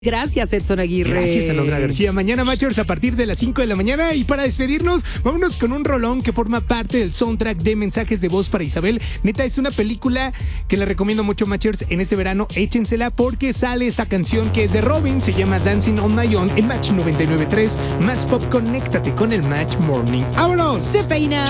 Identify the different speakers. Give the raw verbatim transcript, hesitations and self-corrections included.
Speaker 1: Gracias, Edson Aguirre.
Speaker 2: Gracias, Alondra García. Mañana, Machers, a partir de las cinco de la mañana. Y para despedirnos, vámonos con un rolón que forma parte del soundtrack de Mensajes de Voz para Isabel. Neta, es una película que le recomiendo mucho, Machers, en este verano. Échensela porque sale esta canción que es de Robin. Se llama Dancing on My Own en Match noventa y nueve punto tres. Más pop, conéctate con el Match Morning. ¡Vámonos!
Speaker 1: Se peina.